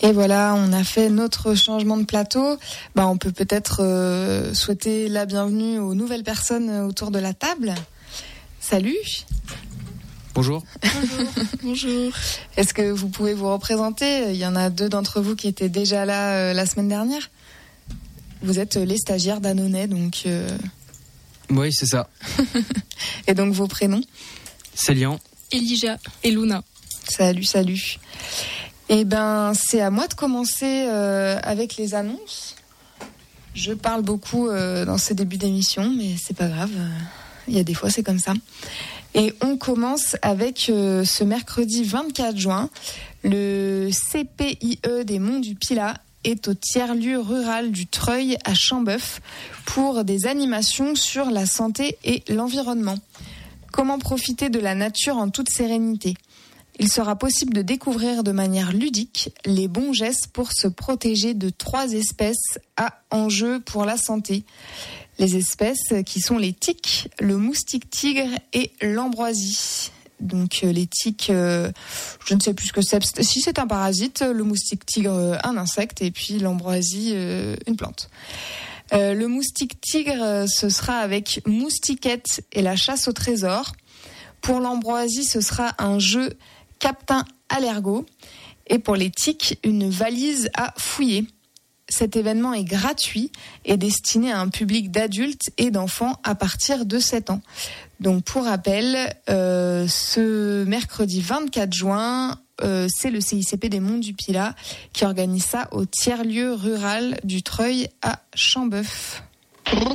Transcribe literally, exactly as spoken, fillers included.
Et voilà, on a fait notre changement de plateau. Bah, on peut peut-être euh, souhaiter la bienvenue aux nouvelles personnes autour de la table. Salut. Bonjour. Bonjour. Bonjour. Est-ce que vous pouvez vous représenter ? Il y en a deux d'entre vous qui étaient déjà là euh, la semaine dernière. Vous êtes les stagiaires d'Annonay, donc... Euh... Oui, c'est ça. Et donc vos prénoms ? Célian. Elijah et Luna. Salut, salut. Eh ben, c'est à moi de commencer euh, avec les annonces. Je parle beaucoup euh, dans ces débuts d'émission, mais c'est pas grave. Il y a des fois, c'est comme ça. Et on commence avec euh, ce mercredi vingt-quatre juin. Le C P I E des Monts du Pilat est au tiers-lieu rural du Treuil à Chambeuf pour des animations sur la santé et l'environnement. Comment profiter de la nature en toute sérénité ? Il sera possible de découvrir de manière ludique les bons gestes pour se protéger de trois espèces à enjeu pour la santé. Les espèces qui sont les tiques, le moustique tigre et l'ambroisie. Donc les tiques, euh, je ne sais plus ce que c'est. Si c'est un parasite, le moustique tigre un insecte et puis l'ambroisie euh, une plante. Euh, le moustique tigre, ce sera avec moustiquette et la chasse au trésor. Pour l'ambroisie, ce sera un jeu Captain Allergo. Et pour les tiques, une valise à fouiller. Cet événement est gratuit et destiné à un public d'adultes et d'enfants à partir de sept ans. Donc pour rappel, euh, ce mercredi vingt-quatre juin, euh, c'est le C I C P des Monts du Pilat qui organise ça au tiers-lieu rural du Treuil à Chambeuf.